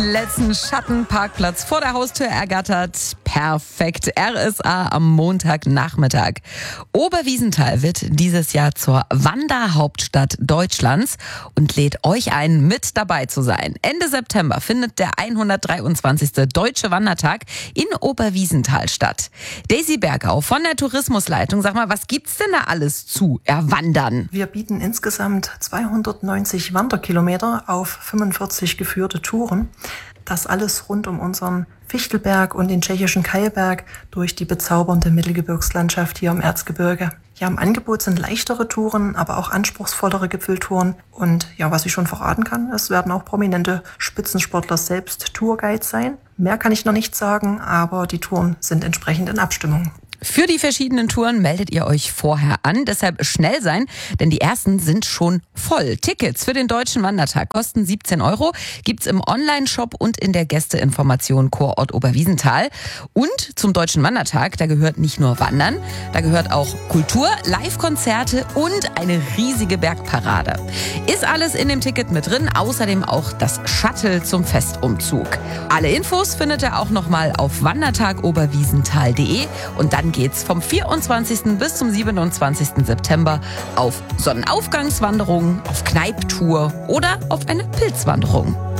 Letzten Schattenparkplatz vor der Haustür ergattert. Perfekt. RSA am Montagnachmittag. Oberwiesenthal wird dieses Jahr zur Wanderhauptstadt Deutschlands und lädt euch ein, mit dabei zu sein. Ende September findet der 123. Deutsche Wandertag in Oberwiesenthal statt. Daisy Bergau von der Tourismusleitung, sag mal, was gibt's denn da alles zu erwandern? Wir bieten insgesamt 290 Wanderkilometer auf 45 geführte Touren. Das alles rund um unseren Fichtelberg und den tschechischen Kailberg durch die bezaubernde Mittelgebirgslandschaft hier im Erzgebirge. Ja, im Angebot sind leichtere Touren, aber auch anspruchsvollere Gipfeltouren. Und ja, was ich schon verraten kann, es werden auch prominente Spitzensportler selbst Tourguides sein. Mehr kann ich noch nicht sagen, aber die Touren sind entsprechend in Abstimmung. Für die verschiedenen Touren meldet ihr euch vorher an, deshalb schnell sein, denn die ersten sind schon voll. Tickets für den Deutschen Wandertag kosten 17 €, gibt's im Online-Shop und in der Gästeinformation Kurort Oberwiesenthal. Und zum Deutschen Wandertag, da gehört nicht nur Wandern, da gehört auch Kultur, Live-Konzerte und eine riesige Bergparade. Ist alles in dem Ticket mit drin, außerdem auch das Shuttle zum Festumzug. Alle Infos findet ihr auch nochmal auf wandertagoberwiesenthal.de und dann geht's vom 24. bis zum 27. September auf Sonnenaufgangswanderung, auf Kneiptour oder auf eine Pilzwanderung.